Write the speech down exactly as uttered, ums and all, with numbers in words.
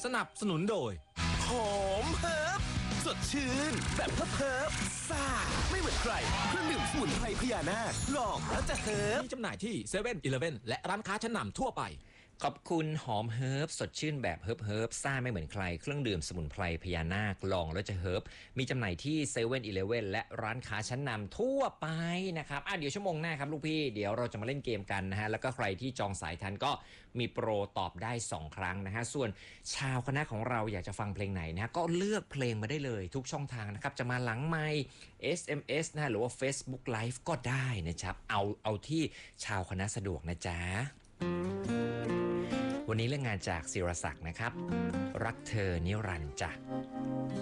สนับสนุนโดยหอมเฮิร์บสดชื่นแบบเฮิร์บเฮิร์บซ่าไม่เหมือนใครเครื่องดื่มสมุนไพรพญานาคลองแล้วจะเฮิร์บมีจำหน่ายที่เซเว่นอีเลฟเว่นและร้านค้าชั้นนำทั่วไปขอบคุณหอมเฮิร์บสดชื่นแบบเฮิร์บเฮิร์บซ่าไม่เหมือนใครเครื่องดื่มสมุนไพรพญานาคลองแล้วจะเฮิร์บมีจำหน่ายที่เซเว่นอีเลฟเว่นและร้านค้าชั้นนำทั่วไปนะครับอ่ะเดี๋ยวชั่วโมงหน้าครับลูกพี่เดี๋ยวเราจะมาเล่นเกมกันนะฮะแล้วก็ใครที่จองสายทันก็มีโปรตอบได้สองครั้งนะฮะส่วนชาวคณะของเราอยากจะฟังเพลงไหนนะก็เลือกเพลงมาได้เลยทุกช่องทางนะครับจะมาหลังไมค์ เอส เอ็ม เอส นะหรือว่า Facebook Live ก็ได้นะครับเอาเอาที่ชาวคณะสะดวกนะจ๊ะวันนี้เรื่องงานจากศิรศักดิ์นะครับรักเธอนิรันดร์จ้ะ